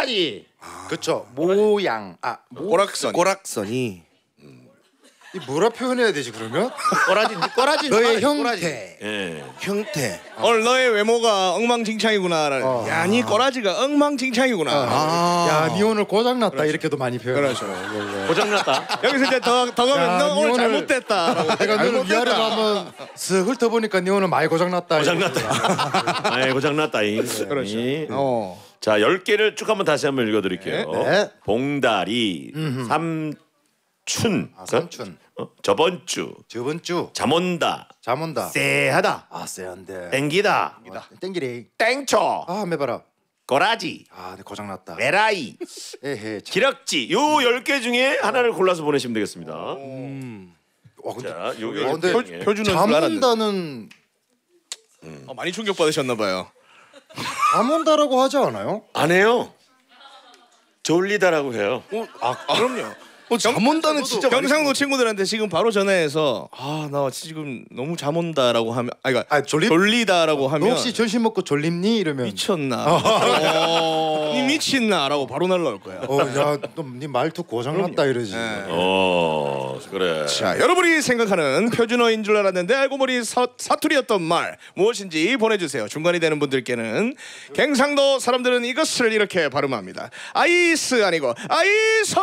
꼬라지. 그쵸. 모양. 꼬락선이. 이 뭐라 표현해야 되지 그러면? 꼬라지. 너의 꼬라지. 형태. 예. 형태. 오늘 너의 외모가 엉망진창이구나. 야, 니 꼬라지가 엉망진창이구나. 야, 니 오늘 고장났다. 이렇게도 많이 표현해. 그렇죠. 고장났다. 여기서 이제 더 가면 야, 너 니 오늘 오늘- 잘못됐다. 내가 너는 위아래 가면 슥 훑어보니까 니 오늘 많이 고장났다. 고장났다. 아이 고장났다잉. 그렇죠. 자 10개를 쭉 한번 다시 한번 읽어드릴게요. 네. 봉다리, 삼춘, 삼춘. 저번 주, 저번 주 잠 온다, 잠 온다. 쎄하다, 쎄한데. 땡기다, 땡기래. 땡초, 아, 매봐라. 꼬라지, 네, 고장났다. 에라이, 에헤. 기럭지 요 10개 중에 하나를 골라서 보내시면 되겠습니다. 와, 근데 자, 요 근데 10개 중에. 표준은 줄 잠 알았는데. 온다는 많이 충격 받으셨나 봐요. 잠 온다라고 하지 않아요? 안 해요. 졸리다라고 해요. 그럼요. 잠 온다는 진짜 경상도 친구들한테 지금 바로 전화해서 나 지금 너무 잠 온다라고 하면 그러니까 졸리다라고 너 하면 혹시 점심 먹고 졸립니? 이러면 미쳤나? 니 미친나라고 바로 날라올 거야. 야, 너 네 말투 고장났다 이러지. 그래. 자, 여러분이 생각하는 표준어인 줄 알았는데 알고 보니 사투리였던 말 무엇인지 보내주세요. 중간이 되는 분들께는 경상도 사람들은 이것을 이렇게 발음합니다. 아이스 아니고 아이서.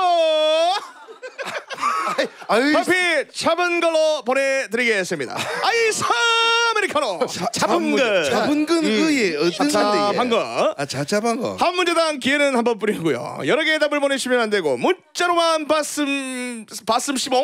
커피 잡은 걸로 보내드리겠습니다. 아이스 아메리카노 잡은 거. 잡은 건 의에 어떤 잡은 거. 잡은 거. 한 문제당 기회는 한 번뿐이고요. 여러 개의 답을 보내시면 안 되고 문자로만 봤음 시봉.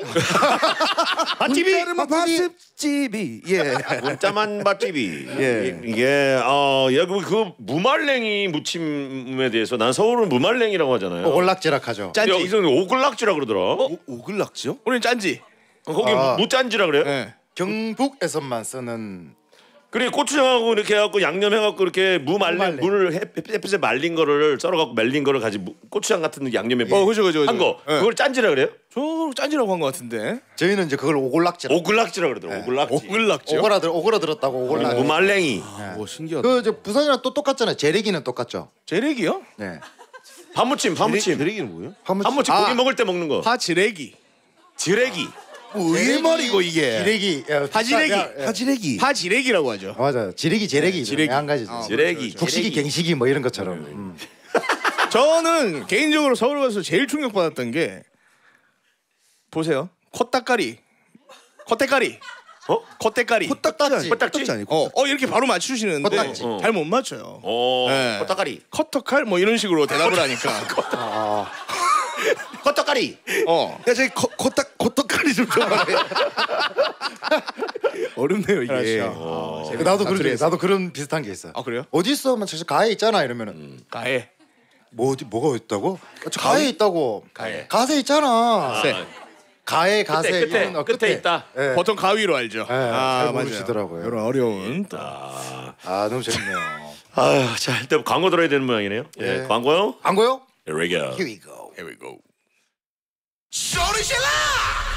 밥집이 예. 문자만 밥집이. 예. 이게 여기 그 무말랭이 무침에 대해서 난 서울은 무말랭이라고 하잖아요. 오글락지락하죠. 여기서는 오글락지라 그러더라. 오글락지요? 우리는 짠지. 거기 무짠지라 그래요? 네. 경북에서만 쓰는 그래 고추장하고 이렇게 해갖고 양념해갖고 이렇게 물을 햇빛에 말린 거를 썰어갖고 말린 거를 가지고 고추장 같은 양념에 그죠. 한 거. 예. 그걸 짠지라 그래요? 저 짠지라고 한 것 같은데. 저희는 이제 그걸 오글락지락. 오글락지라 그러더라고. 오글락지. 오글락죠. 오그라들었다고 오글락. 무말랭이. 오 신기하다. 그 이제 부산이랑 또 똑같잖아요. 재래기는 똑같죠. 재래기요? 네. 파무침. 대리기는 뭐예요? 파무침 고기 먹을 때 먹는 거. 파지래기. 지래기. 왜 말이고 이게? 지래기. 파지래기. 파지래기라고 하죠. 맞아요. 지래기 재래기. 지래기. 한 가지죠. 지래기. 국식이 갱식이 뭐 이런 것처럼. 저는 개인적으로 서울 가서 제일 충격받았던 게 보세요. 콧딱가리. 콧대가리. 콧대가리. 코딱지. 코딱지 아니고. 이렇게 바로 맞추시는데 코딱지. 잘 못 맞춰요. 네. 코딱가리. 커터칼 뭐 이런 식으로 대답을 하니까. 코딱가리. 야, 저기 코딱가리 좀 좋아해. 어렵네요 이게. 그렇죠. 나도 그런 비슷한 게 있어요. 그래요? 어디 있어? 막 사실 가에 있잖아 이러면은 가해. 뭐가 있다고? 저 가에 있다고. 가에. 가세 있잖아. 가에 가세 끝에 이런 거 끝에 있다. 예. 보통 가위로 알죠. 잘 모르시더라고요. 이런 어려운 또. 너무 재밌네요. 자 일단 광고 들어야 되는 모양이네요. 예, 광고요. 안 거요? Here we go. Here we go. Here we go. 소리 질러!